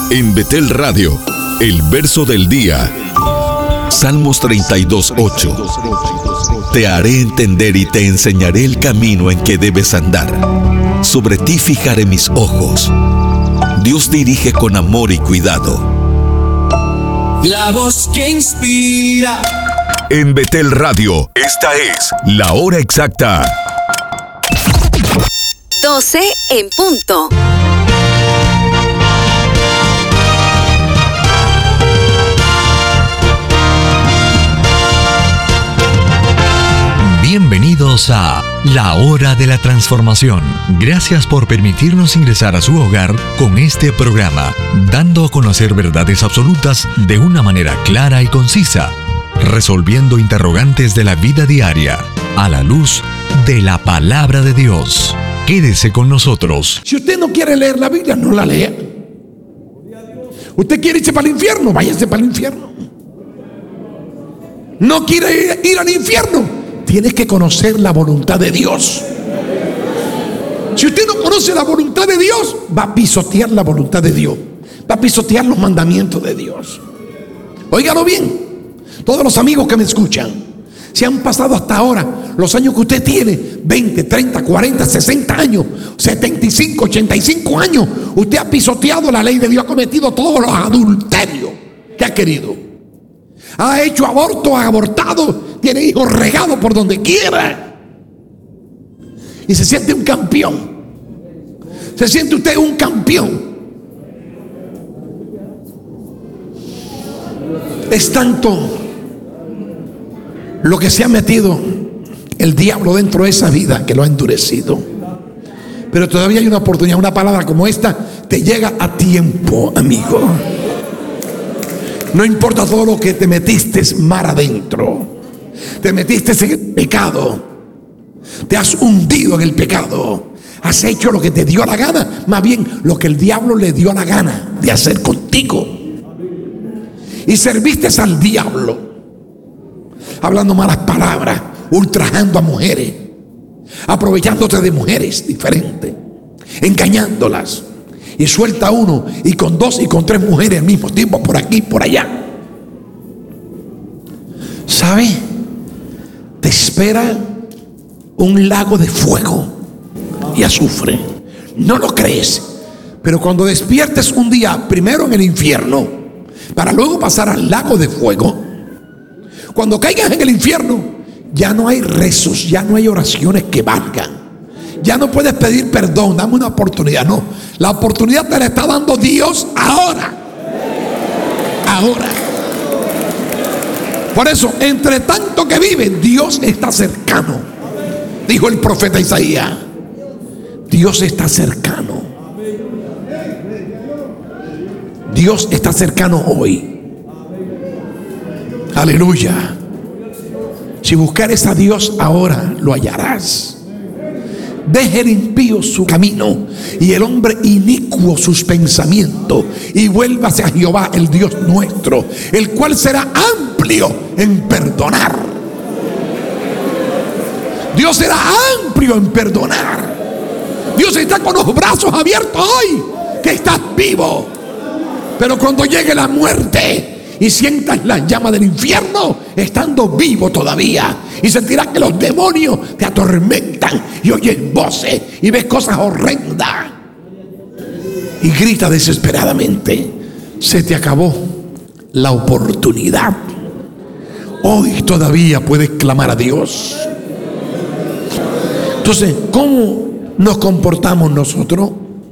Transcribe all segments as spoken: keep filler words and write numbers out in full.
En Betel Radio, el verso del día. Salmos treinta y dos, ocho. Te haré entender y te enseñaré el camino en que debes andar. Sobre ti fijaré mis ojos. Dios dirige con amor y cuidado. La voz que inspira. En Betel Radio, esta es la hora exacta. doce en punto. Bienvenidos a La Hora de la Transformación. Gracias por permitirnos ingresar a su hogar con este programa, dando a conocer verdades absolutas de una manera clara y concisa, resolviendo interrogantes de la vida diaria a la luz de la palabra de Dios. Quédese con nosotros. Si usted no quiere leer la Biblia, no la lea. Usted quiere irse para el infierno, váyase para el infierno. No quiere ir, ir al infierno, tienes que conocer la voluntad de Dios. Si usted no conoce la voluntad de Dios, va a pisotear la voluntad de Dios, va a pisotear los mandamientos de Dios. Óigalo bien, todos los amigos que me escuchan, si han pasado hasta ahora los años que usted tiene, veinte, treinta, cuarenta, sesenta años, setenta y cinco, ochenta y cinco años, usted ha pisoteado la ley de Dios, ha cometido todos los adulterios que ha querido, ha hecho aborto, ha abortado, tiene hijos regados por donde quiera y se siente un campeón. Se siente usted un campeón. Es tanto lo que se ha metido el diablo dentro de esa vida que lo ha endurecido. Pero todavía hay una oportunidad. Una palabra como esta te llega a tiempo, amigo. No importa todo lo que te metiste mar adentro, te metiste en el pecado, te has hundido en el pecado, has hecho lo que te dio la gana, más bien lo que el diablo le dio la gana de hacer contigo, y serviste al diablo hablando malas palabras, ultrajando a mujeres, aprovechándote de mujeres diferentes, engañándolas. Y suelta uno y con dos y con tres mujeres al mismo tiempo, por aquí, por allá. ¿Sabe? Te espera un lago de fuego y azufre. No lo crees, pero cuando despiertes un día, primero en el infierno, para luego pasar al lago de fuego, cuando caigas en el infierno, ya no hay rezos, ya no hay oraciones que valgan. Ya no puedes pedir perdón, dame una oportunidad. No, la oportunidad te la está dando Dios ahora. Ahora. Por eso, entre tanto que vive, Dios está cercano. Dijo el profeta Isaías, Dios está cercano. Dios está cercano hoy. Aleluya. Si buscares a Dios ahora, lo hallarás. Deje el impío su camino y el hombre inicuo sus pensamientos, y vuélvase a Jehová el Dios nuestro, el cual será amplio en perdonar. Dios será amplio en perdonar. Dios está con los brazos abiertos hoy, que estás vivo. Pero cuando llegue la muerte y sientas la llama del infierno, estando vivo todavía, y sentirás que los demonios te atormentan y oyes voces y ves cosas horrendas y gritas desesperadamente, se te acabó la oportunidad. Hoy todavía puedes clamar a Dios. Entonces, ¿cómo nos comportamos nosotros?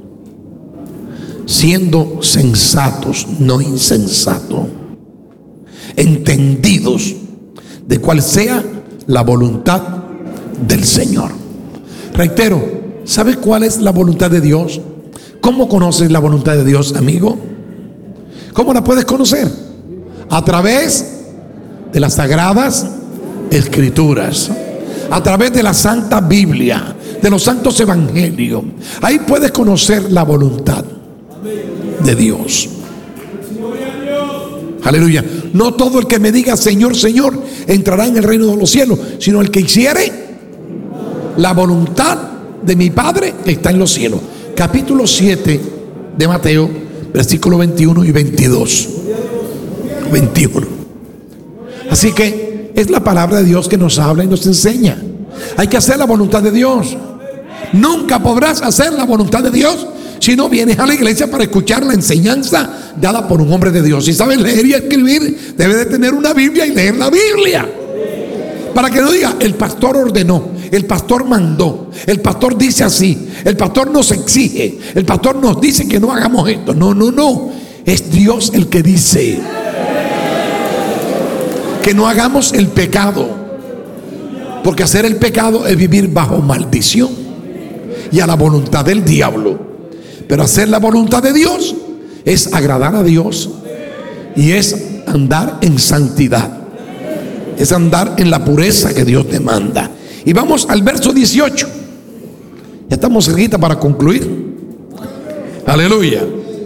Siendo sensatos, no insensatos, entendidos de cuál sea la voluntad del Señor. Reitero, ¿sabes cuál es la voluntad de Dios? ¿Cómo conoces la voluntad de Dios, amigo? ¿Cómo la puedes conocer? A través de las sagradas escrituras, a través de la Santa Biblia, de los santos evangelios. Ahí puedes conocer la voluntad de Dios. Aleluya. No todo el que me diga Señor, Señor entrará en el reino de los cielos, sino el que hiciere la voluntad de mi Padre que está en los cielos. Capítulo siete de Mateo, versículo veintiuno y veintidós. veintiuno. Así que es la palabra de Dios que nos habla y nos enseña. Hay que hacer la voluntad de Dios. Nunca podrás hacer la voluntad de Dios si no vienes a la iglesia para escuchar la enseñanza dada por un hombre de Dios. Si sabes leer y escribir, debes de tener una Biblia y leer la Biblia. Para que no diga, el pastor ordenó, el pastor mandó, el pastor dice así, el pastor nos exige, el pastor nos dice que no hagamos esto. No, no, no. Es Dios el que dice que no hagamos el pecado, porque hacer el pecado es vivir bajo maldición y a la voluntad del diablo. Pero hacer la voluntad de Dios es agradar a Dios y es andar en santidad, es andar en la pureza que Dios demanda. Y vamos al verso dieciocho. Ya estamos cerquita para concluir. Aleluya.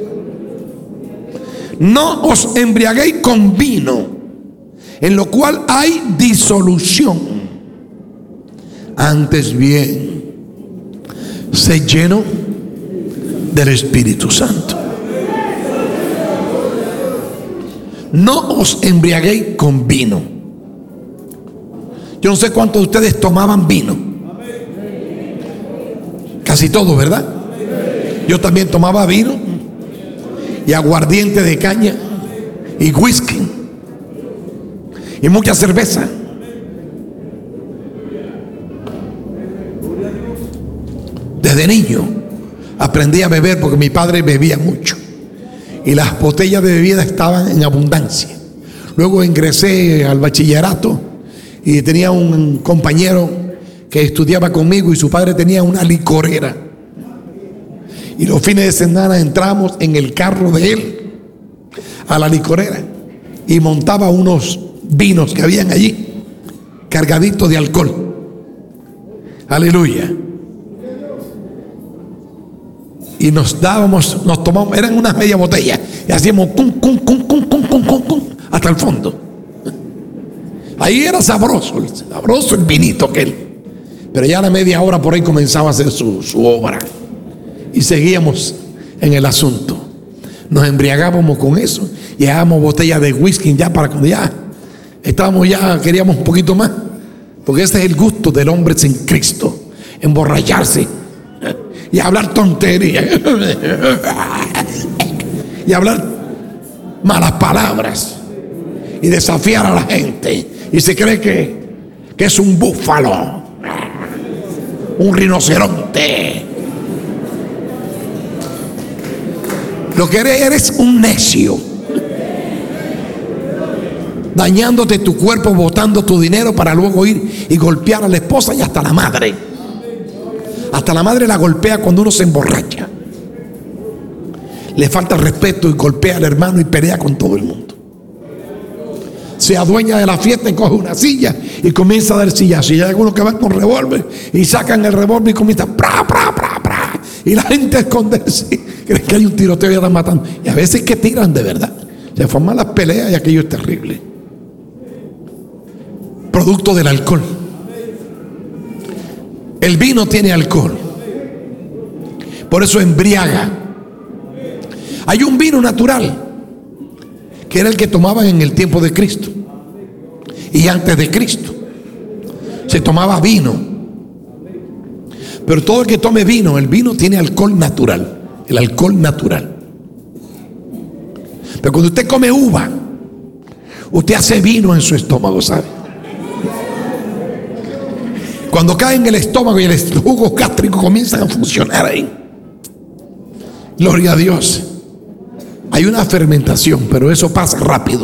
No os embriaguéis con vino, en lo cual hay disolución. Antes bien, sed lleno del Espíritu Santo. No os embriaguéis con vino. Yo no sé cuántos de ustedes tomaban vino. Casi todos, ¿verdad? Yo también tomaba vino y aguardiente de caña y whisky y mucha cerveza. Desde niño aprendí a beber porque mi padre bebía mucho y las botellas de bebida estaban en abundancia. Luego ingresé al bachillerato y tenía un compañero que estudiaba conmigo y su padre tenía una licorera. Y los fines de semana entramos en el carro de él a la licorera y montaba unos vinos que habían allí, cargaditos de alcohol. Aleluya. Y nos dábamos, nos tomamos, eran unas media botella, y hacíamos cum, cum, cum, cum, cum, cum, cum, cum, hasta el fondo. Ahí era sabroso, sabroso el vinito aquel. Pero ya a la media hora por ahí comenzaba a hacer su, su obra. Y seguíamos en el asunto. Nos embriagábamos con eso. Llevábamos botellas de whisky ya para cuando ya estábamos, ya queríamos un poquito más. Porque ese es el gusto del hombre sin Cristo. Emborracharse y hablar tonterías y hablar malas palabras y desafiar a la gente. Y se cree que, que es un búfalo, un rinoceronte. Lo que eres, eres un necio, dañándote tu cuerpo, botando tu dinero para luego ir y golpear a la esposa y hasta la madre. Hasta la madre la golpea cuando uno se emborracha. Le falta respeto y golpea al hermano y pelea con todo el mundo. Se adueña de la fiesta y coge una silla y comienza a dar sillazo. Y hay algunos que van con revólver y sacan el revólver y comienzan pra, pra, pra, pra. Y la gente esconderse. Creen que hay un tiroteo y ya están matando. Y a veces que tiran de verdad. Se forman las peleas y aquello es terrible. Producto del alcohol. El vino tiene alcohol. Por eso embriaga. Hay un vino natural que era el que tomaban en el tiempo de Cristo y antes de Cristo. Se tomaba vino. Pero todo el que tome vino, el vino tiene alcohol natural. El alcohol natural. Pero cuando usted come uva, usted hace vino en su estómago, ¿sabe? Cuando cae en el estómago y el jugo gástrico comienzan a funcionar ahí. Gloria a Dios. Hay una fermentación, pero eso pasa rápido.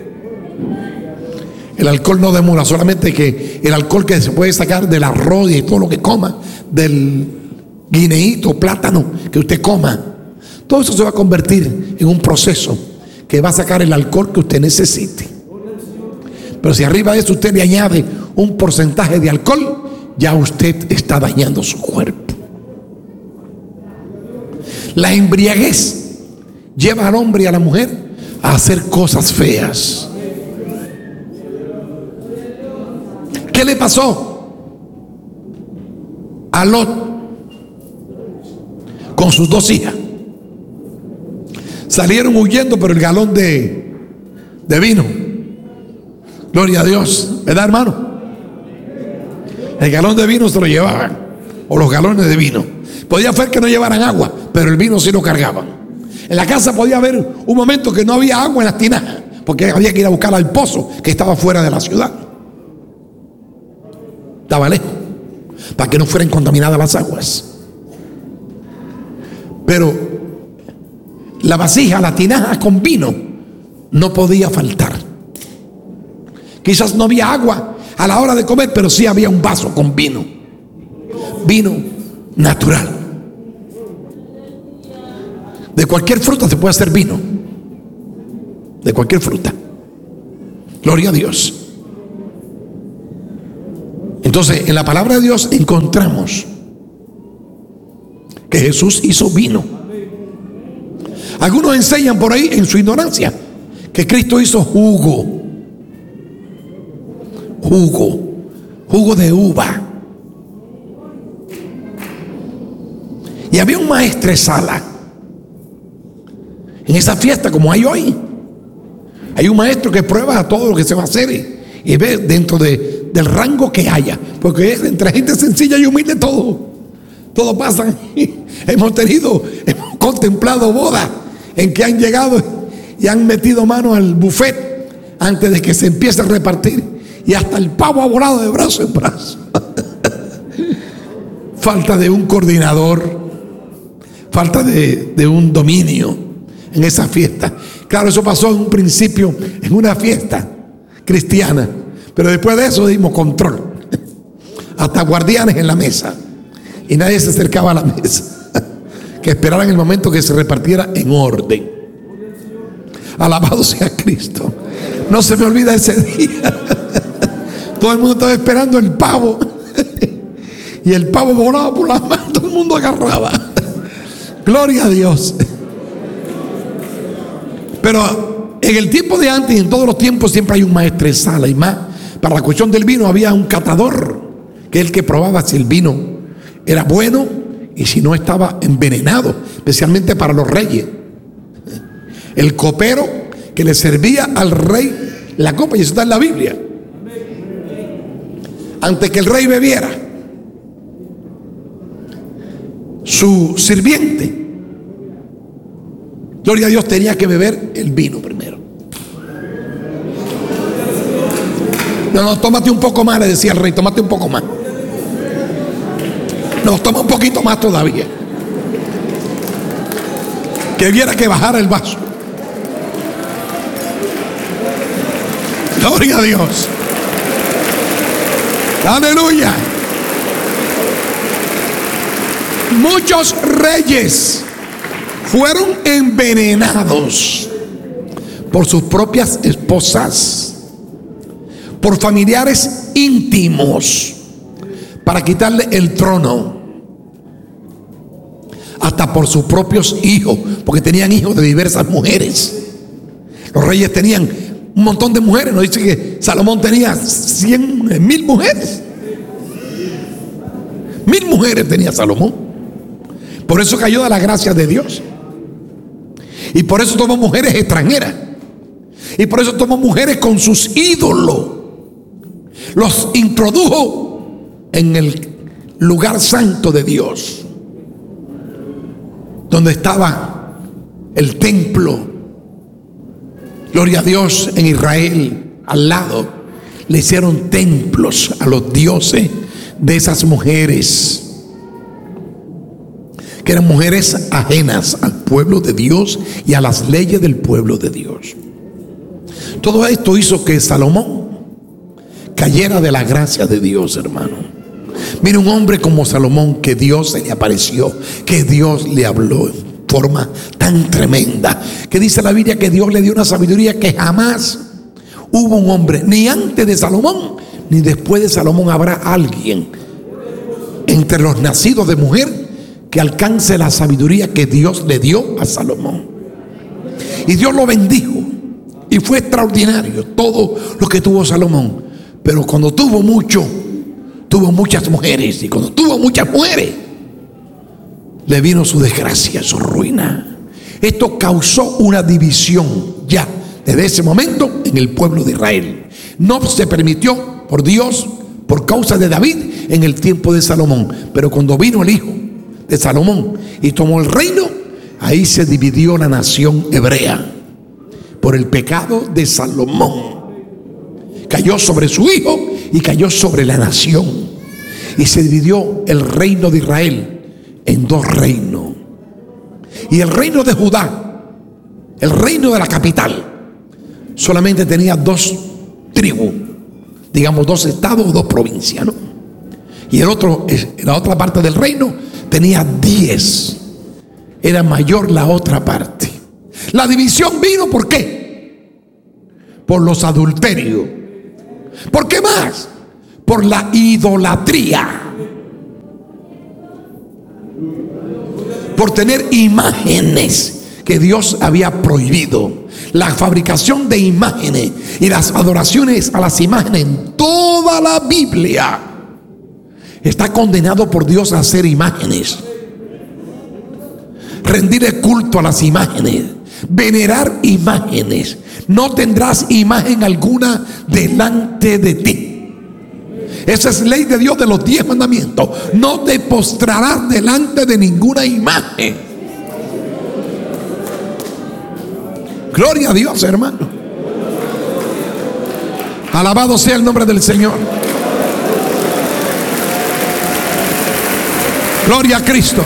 El alcohol no demora, solamente que el alcohol que se puede sacar del arroz y todo lo que coma, del guineíto, plátano que usted coma, todo eso se va a convertir en un proceso que va a sacar el alcohol que usted necesite. Pero si arriba de eso usted le añade un porcentaje de alcohol, ya usted está dañando su cuerpo. La embriaguez lleva al hombre y a la mujer a hacer cosas feas. ¿Qué le pasó a Lot con sus dos hijas? salieron huyendo, pero el galón de, de vino, gloria a Dios, ¿verdad, hermano? El galón de vino se lo llevaban, o los galones de vino. Podía ser que no llevaran agua, pero el vino sí lo cargaban. En la casa podía haber un momento que no había agua en las tinajas, porque había que ir a buscar al pozo que estaba fuera de la ciudad. Estaba lejos, para que no fueran contaminadas las aguas. Pero la vasija, la tinaja con vino, no podía faltar. Quizás no había agua a la hora de comer, pero sí había un vaso con vino. Vino natural. De cualquier fruta se puede hacer vino. De cualquier fruta. Gloria a Dios. Entonces, en la palabra de Dios encontramos que Jesús hizo vino. Algunos enseñan por ahí, en su ignorancia, que Cristo hizo jugo. Jugo. Jugo de uva. Y había un maestresala en esa fiesta, como hay hoy. Hay un maestro que prueba todo lo que se va a hacer y, y ve dentro de, del rango que haya, porque es entre gente sencilla y humilde todo. Todo pasa. Hemos tenido, hemos contemplado bodas en que han llegado y han metido mano al buffet antes de que se empiece a repartir, y hasta el pavo ha volado de brazo en brazo. Falta de un coordinador, falta de, de un dominio en esa fiesta. Claro, eso pasó en un principio en una fiesta cristiana, pero después de eso dimos control. Hasta guardianes en la mesa, y nadie se acercaba a la mesa, que esperaran el momento que se repartiera en orden. Alabado sea Cristo. No se me olvida ese día. Todo el mundo estaba esperando el pavo, y el pavo volaba por las manos, todo el mundo agarraba. Gloria a Dios. Pero en el tiempo de antes y en todos los tiempos siempre hay un maestresala, y más para la cuestión del vino había un catador, que es el que probaba si el vino era bueno y si no estaba envenenado, especialmente para los reyes. El copero que le servía al rey la copa, y eso está en la Biblia. Antes que el rey bebiera, su sirviente, gloria a Dios, tenía que beber el vino primero. No, no, tómate un poco más, le decía el rey, tómate un poco más. No, toma un poquito más todavía. Que viera que bajara el vaso. Gloria a Dios. Aleluya. Muchos reyes fueron envenenados por sus propias esposas, por familiares íntimos, para quitarle el trono, hasta por sus propios hijos, porque tenían hijos de diversas mujeres. Los reyes tenían un montón de mujeres. Nos dice que Salomón tenía cien, mil mujeres. Mil mujeres tenía Salomón. Por eso cayó de la gracia de Dios. Y por eso tomó mujeres extranjeras. Y por eso tomó mujeres con sus ídolos. Los introdujo en el lugar santo de Dios, donde estaba el templo. Gloria a Dios. En Israel, al lado, le hicieron templos a los dioses de esas mujeres, que eran mujeres ajenas al pueblo de Dios y a las leyes del pueblo de Dios. Todo esto hizo que Salomón cayera de la gracia de Dios, hermano. Mira, un hombre como Salomón, que Dios se le apareció, que Dios le habló en forma tan tremenda, que dice la Biblia que Dios le dio una sabiduría que jamás hubo un hombre, ni antes de Salomón ni después de Salomón habrá alguien entre los nacidos de mujer que alcance la sabiduría que Dios le dio a Salomón. Y Dios lo bendijo, y fue extraordinario todo lo que tuvo Salomón. Pero cuando tuvo mucho, tuvo muchas mujeres, y cuando tuvo muchas mujeres, le vino su desgracia, su ruina. Esto causó una división ya desde ese momento en el pueblo de Israel. No se permitió por Dios, por causa de David, en el tiempo de Salomón. Pero cuando vino el hijo de Salomón y tomó el reino, ahí se dividió la nación hebrea por el pecado de Salomón. Cayó sobre su hijo y cayó sobre la nación, y se dividió el reino de Israel en dos reinos. Y el reino de Judá, el reino de la capital, solamente tenía dos tribus, digamos dos estados o dos provincias, ¿no? Y el otro, la otra parte del reino tenía diez. Era mayor la otra parte. La división vino, ¿por qué? Por los adulterios. ¿Por qué más? Por la idolatría. Por tener imágenes que Dios había prohibido. La fabricación de imágenes y las adoraciones a las imágenes en toda la Biblia está condenado por Dios a hacer imágenes, rendirle culto a las imágenes, venerar imágenes. No tendrás imagen alguna delante de ti. Esa es ley de Dios de los diez mandamientos. No te postrarás delante de ninguna imagen. Gloria a Dios, hermano. Alabado sea el nombre del Señor. Gloria a Cristo.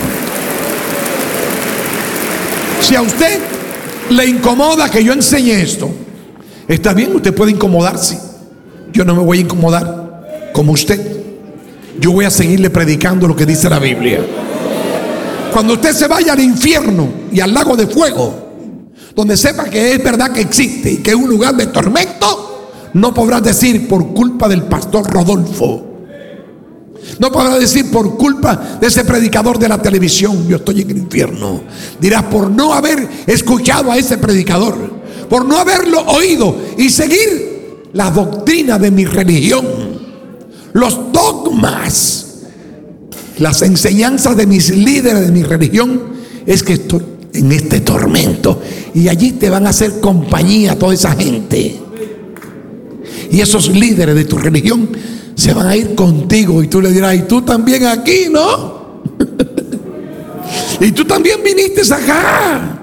Si a usted le incomoda que yo enseñe esto, está bien, usted puede incomodarse. Yo no me voy a incomodar como usted. Yo voy a seguirle predicando lo que dice la Biblia. Cuando usted se vaya al infierno y al lago de fuego, donde sepa que es verdad que existe y que es un lugar de tormento, no podrás decir por culpa del pastor Rodolfo. No podrás decir por culpa de ese predicador de la televisión, yo estoy en el infierno. Dirás, por no haber escuchado a ese predicador, por no haberlo oído y seguir la doctrina de mi religión, los dogmas, las enseñanzas de mis líderes de mi religión, es que estoy en este tormento. Y allí te van a hacer compañía toda esa gente. Y esos líderes de tu religión se van a ir contigo, y tú le dirás, y tú también aquí, ¿no? Y tú también viniste acá.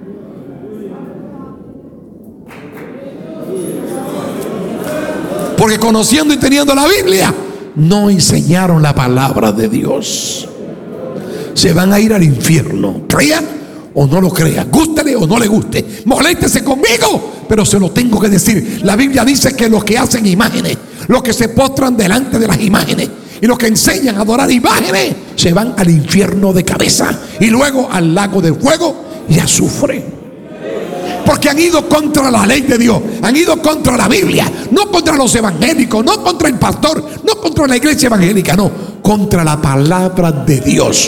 Porque conociendo y teniendo la Biblia, no enseñaron la palabra de Dios. Se van a ir al infierno, crean o no lo crean, gústele o no le guste, moléstese conmigo, pero se lo tengo que decir. La Biblia dice que los que hacen imágenes, los que se postran delante de las imágenes y los que enseñan a adorar imágenes, se van al infierno de cabeza y luego al lago de fuego y azufre. Porque han ido contra la ley de Dios, han ido contra la Biblia, no contra los evangélicos, no contra el pastor, no contra la iglesia evangélica, no, contra la palabra de Dios.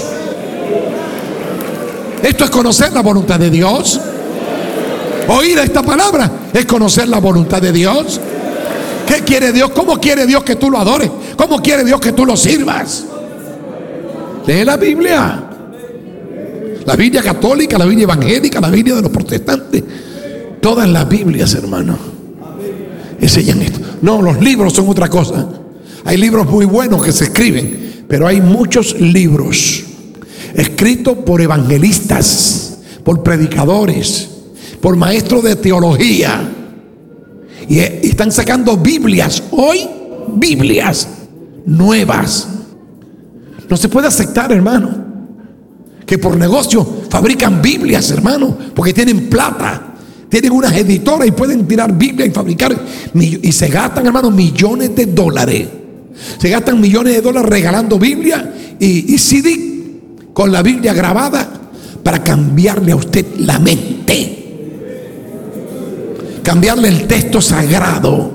Esto es conocer la voluntad de Dios. Oír esta palabra es conocer la voluntad de Dios. ¿Qué quiere Dios? ¿Cómo quiere Dios que tú lo adores? ¿Cómo quiere Dios que tú lo sirvas? Lee la Biblia. La Biblia católica, la Biblia evangélica, la Biblia de los protestantes. Todas las Biblias, hermano, enseñan esto. No, los libros son otra cosa. Hay libros muy buenos que se escriben, pero hay muchos libros escritos por evangelistas, por predicadores, por maestros de teología, y están sacando Biblias hoy, Biblias nuevas. No se puede aceptar, hermano, que por negocio fabrican Biblias, hermano, porque tienen plata, tienen unas editoras y pueden tirar Biblias y fabricar, y se gastan, hermano, millones de dólares. Se gastan millones de dólares regalando Biblia y, y C D con la Biblia grabada para cambiarle a usted la mente, cambiarle el texto sagrado.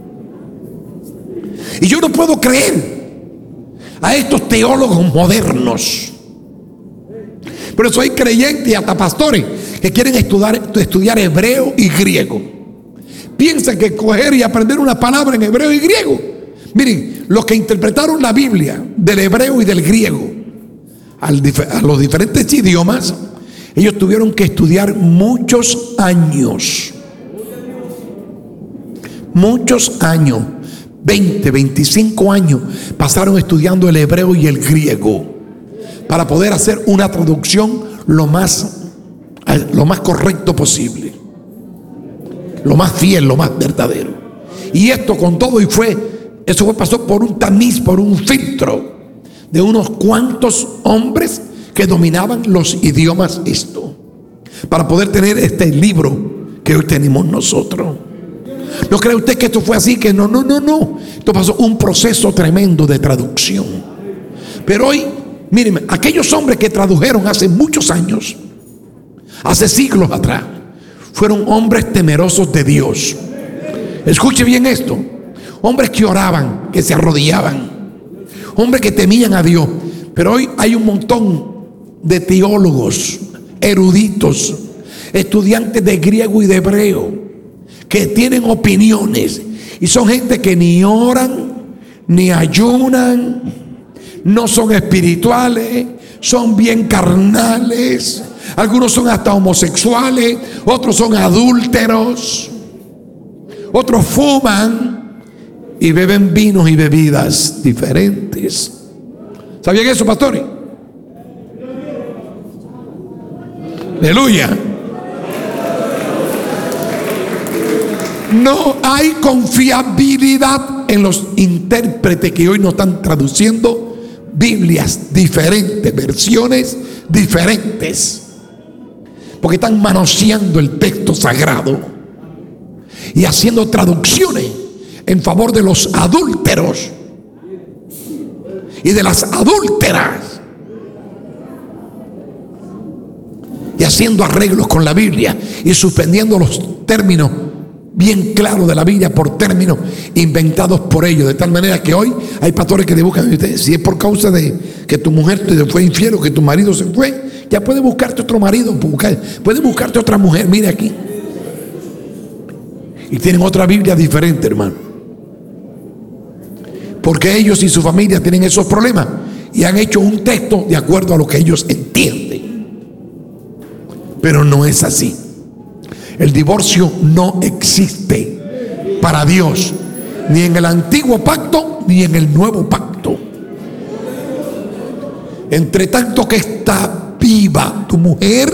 Y yo no puedo creer a estos teólogos modernos. Por eso hay creyentes y hasta pastores que quieren estudiar, estudiar hebreo y griego. Piensan que coger y aprender una palabra en hebreo y griego. Miren, los que interpretaron la Biblia del hebreo y del griego a los diferentes idiomas, Ellos tuvieron que estudiar muchos años. Muchos años. veinte, veinticinco años pasaron estudiando el hebreo y el griego para poder hacer una traducción lo más, lo más correcto posible, lo más fiel, lo más verdadero. Y esto con todo y fue, eso fue, pasó por un tamiz, por un filtro de unos cuantos hombres que dominaban los idiomas esto, para poder tener este libro que hoy tenemos nosotros. ¿No cree usted que esto fue así? Que no, no, no, no. Esto pasó un proceso tremendo de traducción. Pero hoy, mírenme, aquellos hombres que tradujeron hace muchos años, hace siglos atrás, fueron hombres temerosos de Dios. Escuche bien esto. Hombres que oraban, que se arrodillaban, hombres que temían a Dios. Pero hoy hay un montón de teólogos, eruditos, estudiantes de griego y de hebreo, que tienen opiniones, y son gente que ni oran, ni ayunan, no son espirituales, son bien carnales, algunos son hasta homosexuales, otros son adúlteros, otros fuman y beben vinos y bebidas diferentes. ¿Sabían eso, pastores? Aleluya. No hay confiabilidad en los intérpretes que hoy nos están traduciendo Biblias diferentes, versiones diferentes, porque están manoseando el texto sagrado y haciendo traducciones en favor de los adúlteros y de las adúlteras, y haciendo arreglos con la Biblia y suspendiendo los términos bien claros de la Biblia por términos inventados por ellos, de tal manera que hoy hay pastores que te buscan, si es por causa de que tu mujer te fue infiel o que tu marido se fue, ya puedes buscarte otro marido, puedes buscarte otra mujer. Mire aquí, y tienen otra Biblia diferente, hermano, porque ellos y su familia tienen esos problemas y han hecho un texto de acuerdo a lo que ellos entienden. Pero no es así. El divorcio no existe para Dios, ni en el antiguo pacto ni en el nuevo pacto. Entre tanto que está viva tu mujer,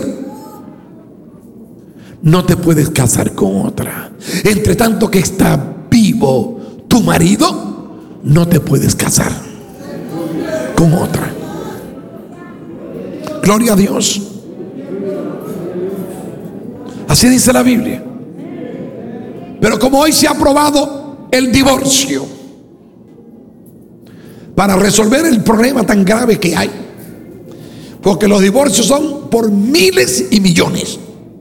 no te puedes casar con otra. Entre tanto que está vivo tu marido, no te puedes casar con otra. Gloria a Dios. Así dice la Biblia. Pero como hoy se ha aprobado el divorcio para resolver el problema tan grave que hay, porque los divorcios son por miles y millones,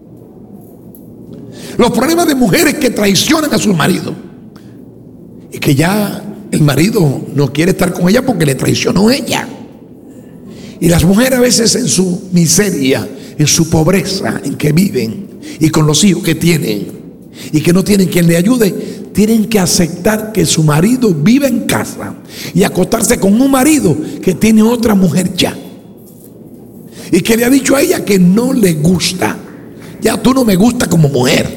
los problemas de mujeres que traicionan a su marido y que ya el marido no quiere estar con ella porque le traicionó ella, y las mujeres a veces en su miseria, en su pobreza en que viven y con los hijos que tienen y que no tienen quien le ayude, tienen que aceptar que su marido vive en casa y acostarse con un marido que tiene otra mujer ya y que le ha dicho a ella que no le gusta. Ya tú no me gusta como mujer.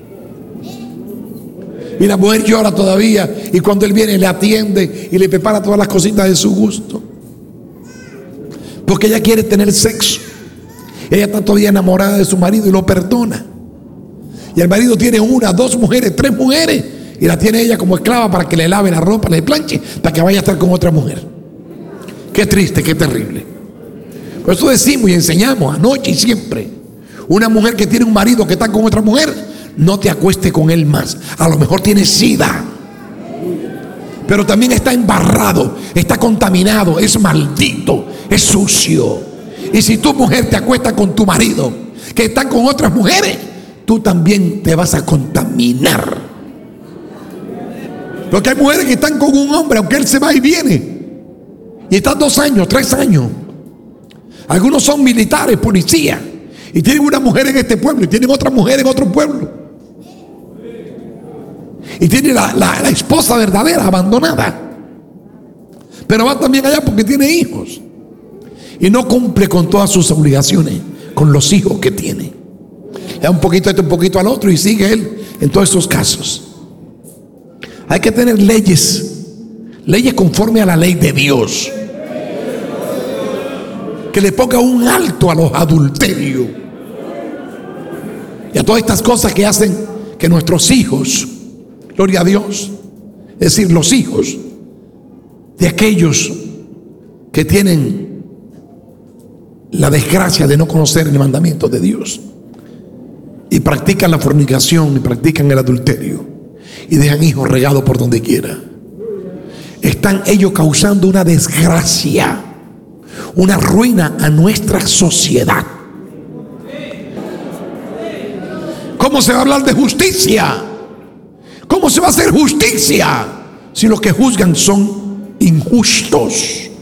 Y la mujer llora todavía, y cuando él viene le atiende y le prepara todas las cositas de su gusto, porque ella quiere tener sexo. Ella está todavía enamorada de su marido y lo perdona. Y el marido tiene una, dos mujeres, tres mujeres, y la tiene ella como esclava para que le lave la ropa, le planche, para que vaya a estar con otra mujer. Qué triste, qué terrible. Por eso decimos y enseñamos anoche y siempre: una mujer que tiene un marido que está con otra mujer, no te acueste con él más. A lo mejor tiene sida, pero también está embarrado, está contaminado, es maldito, es sucio. Y si tu mujer te acuesta con tu marido que está con otras mujeres, tú también te vas a contaminar. Porque hay mujeres que están con un hombre, aunque él se va y viene, y están dos años, tres años. Algunos son militares, policías, y tienen una mujer en este pueblo y tienen otra mujer en otro pueblo, y tienen la, la, la esposa verdadera abandonada, pero va también allá porque tiene hijos y no cumple con todas sus obligaciones con los hijos que tiene. Le da un poquito a este, un poquito al otro y sigue él en todos esos casos. Hay que tener leyes, leyes conforme a la ley de Dios, que le ponga un alto a los adulterios y a todas estas cosas que hacen que nuestros hijos, gloria a Dios, es decir, los hijos de aquellos que tienen la desgracia de no conocer el mandamiento de Dios y practican la fornicación y practican el adulterio y dejan hijos regados por donde quiera, están ellos causando una desgracia, una ruina a nuestra sociedad. ¿Cómo se va a hablar de justicia? ¿Cómo se va a hacer justicia si los que juzgan son injustos?